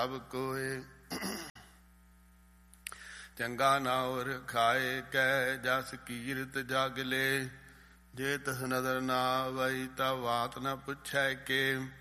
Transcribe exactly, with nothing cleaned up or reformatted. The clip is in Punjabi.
ਸਭ ਕੋਏ। ਚੰਗਾ ਨਾਉਰ ਖਾਏ ਕੈ ਜਸ ਕੀਰਤ ਜਗ ਲੈ। ਜੇ ਤਿਸ ਨਦਰ ਨਾ ਆਵਈ ਤਾ ਬਾਤ ਨ ਪੁੱਛੈ ਕੇ।